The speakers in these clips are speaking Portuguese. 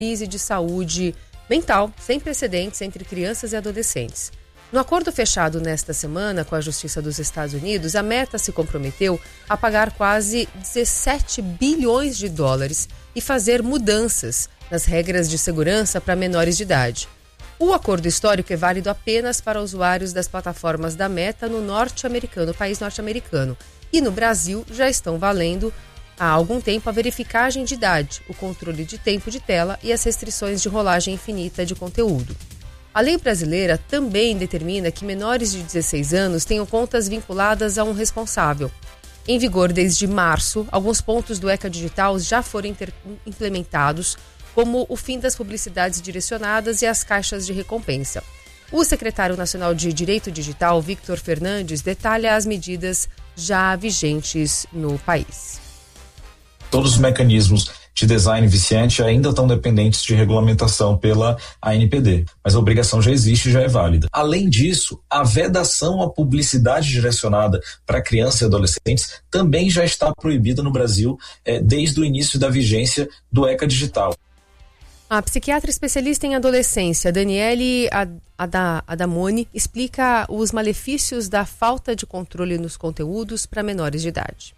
crise de saúde mental sem precedentes entre crianças e adolescentes. No acordo fechado nesta semana com a Justiça dos Estados Unidos, a Meta se comprometeu a pagar quase 17 bilhões de dólares e fazer mudanças nas regras de segurança para menores de idade. O acordo histórico é válido apenas para usuários das plataformas da Meta no país norte-americano. E no Brasil já estão valendo há algum tempo a verificagem de idade, o controle de tempo de tela e as restrições de rolagem infinita de conteúdo. A lei brasileira também determina que menores de 16 anos tenham contas vinculadas a um responsável. Em vigor desde março, alguns pontos do ECA Digital já foram implementados, como o fim das publicidades direcionadas e as caixas de recompensa. O secretário nacional de Direito Digital, Victor Fernandes, detalha as medidas já vigentes no país. Todos os mecanismos de design viciante ainda estão dependentes de regulamentação pela ANPD, mas a obrigação já existe e já é válida. Além disso, a vedação à publicidade direcionada para crianças e adolescentes também já está proibida no Brasil desde o início da vigência do ECA Digital. A psiquiatra especialista em adolescência, Daniele Adamoni, explica os malefícios da falta de controle nos conteúdos para menores de idade.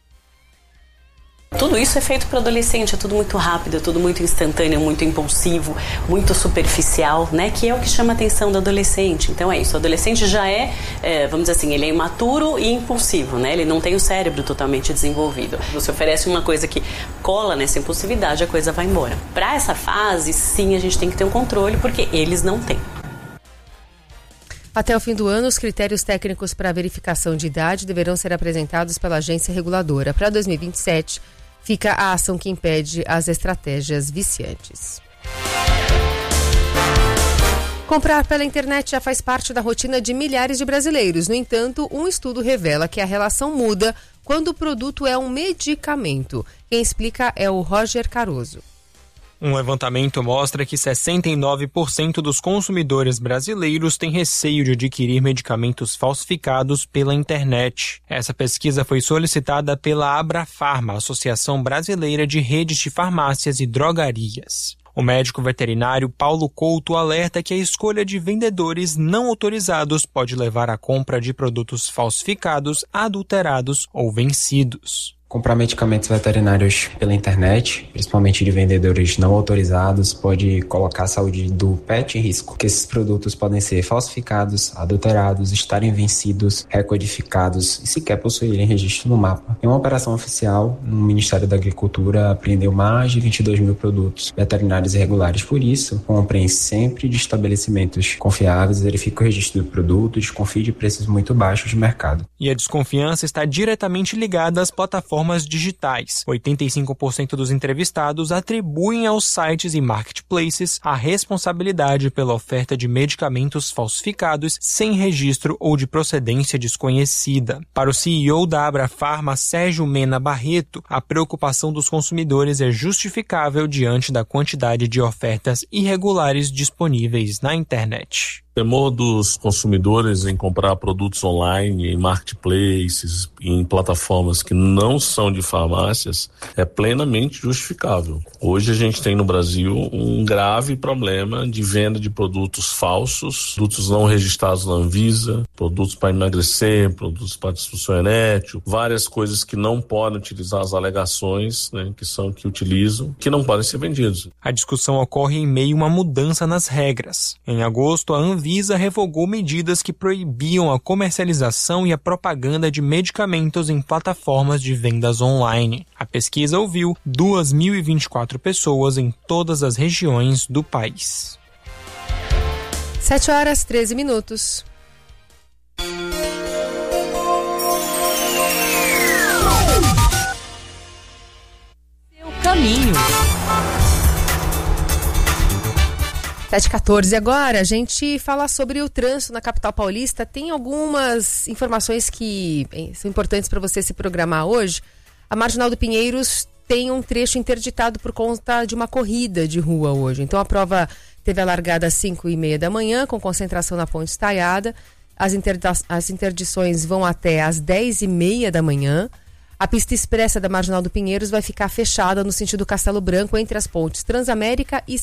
Tudo isso é feito para adolescente, é tudo muito rápido, é tudo muito instantâneo, muito impulsivo, muito superficial, né? Que é o que chama a atenção do adolescente. Então é isso, o adolescente já vamos dizer assim, ele é imaturo e impulsivo, né? Ele não tem o cérebro totalmente desenvolvido. Você oferece uma coisa que cola nessa impulsividade, a coisa vai embora. Para essa fase, sim, a gente tem que ter um controle, porque eles não têm. Até o fim do ano, os critérios técnicos para a verificação de idade deverão ser apresentados pela agência reguladora. Para 2027, fica a ação que impede as estratégias viciantes. Comprar pela internet já faz parte da rotina de milhares de brasileiros. No entanto, um estudo revela que a relação muda quando o produto é um medicamento. Quem explica é o Roger Caroso. Um levantamento mostra que 69% dos consumidores brasileiros têm receio de adquirir medicamentos falsificados pela internet. Essa pesquisa foi solicitada pela Abrafarma, Associação Brasileira de Redes de Farmácias e Drogarias. O médico veterinário Paulo Couto alerta que a escolha de vendedores não autorizados pode levar à compra de produtos falsificados, adulterados ou vencidos. Comprar medicamentos veterinários pela internet, principalmente de vendedores não autorizados, pode colocar a saúde do pet em risco, porque esses produtos podem ser falsificados, adulterados, estarem vencidos, recodificados e sequer possuírem registro no mapa. Em uma operação oficial, no Ministério da Agricultura apreendeu mais de 22 mil produtos veterinários irregulares. Por isso, comprem sempre de estabelecimentos confiáveis, verifique o registro do produto, desconfie de preços muito baixos de mercado. E a desconfiança está diretamente ligada às plataformas digitais. 85% dos entrevistados atribuem aos sites e marketplaces a responsabilidade pela oferta de medicamentos falsificados sem registro ou de procedência desconhecida. Para o CEO da Abrafarma, Sérgio Mena Barreto, a preocupação dos consumidores é justificável diante da quantidade de ofertas irregulares disponíveis na internet. O temor dos consumidores em comprar produtos online, em marketplaces, em plataformas que não são de farmácias, é plenamente justificável. Hoje a gente tem no Brasil um grave problema de venda de produtos falsos, produtos não registrados na Anvisa, produtos para emagrecer, produtos para disfunção erétil, várias coisas que não podem utilizar as alegações, né, que utilizam, que não podem ser vendidos. A discussão ocorre em meio a uma mudança nas regras. Em agosto, a Anvisa revogou medidas que proibiam a comercialização e a propaganda de medicamentos em plataformas de vendas online. A pesquisa ouviu 2.024 pessoas em todas as regiões do país. 7h13. Seu caminho. 7h14. Agora a gente fala sobre o trânsito na capital paulista. Tem algumas informações que são importantes para você se programar hoje. A Marginal do Pinheiros tem um trecho interditado por conta de uma corrida de rua hoje. Então a prova teve a largada às 5h30 da manhã, com concentração na Ponte Estaiada. As interdições vão até às 10h30 da manhã. A pista expressa da Marginal do Pinheiros vai ficar fechada no sentido Castelo Branco entre as pontes Transamérica e